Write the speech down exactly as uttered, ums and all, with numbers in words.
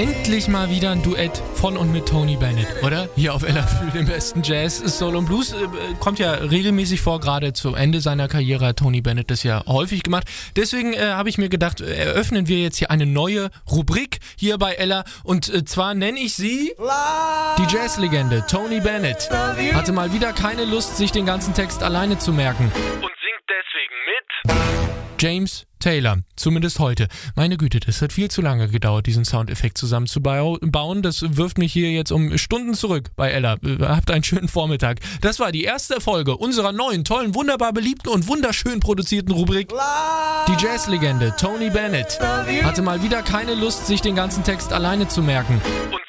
Endlich mal wieder ein Duett von und mit Tony Bennett, oder? Hier auf Ella Fühl, dem besten Jazz, Soul und Blues. Äh, kommt ja regelmäßig vor, gerade zum Ende seiner Karriere hat Tony Bennett das ja häufig gemacht. Deswegen äh, habe ich mir gedacht, eröffnen wir jetzt hier eine neue Rubrik hier bei Ella. Und äh, zwar nenne ich sie die Jazzlegende Tony Bennett. Hatte mal wieder keine Lust, sich den ganzen Text alleine zu merken. Und singt deswegen mit James Taylor, zumindest heute. Meine Güte, das hat viel zu lange gedauert, diesen Soundeffekt zusammenzubauen. Das wirft mich hier jetzt um Stunden zurück bei Ella. Habt einen schönen Vormittag. Das war die erste Folge unserer neuen, tollen, wunderbar beliebten und wunderschön produzierten Rubrik die Jazzlegende Tony Bennett. Hatte mal wieder keine Lust, sich den ganzen Text alleine zu merken. Und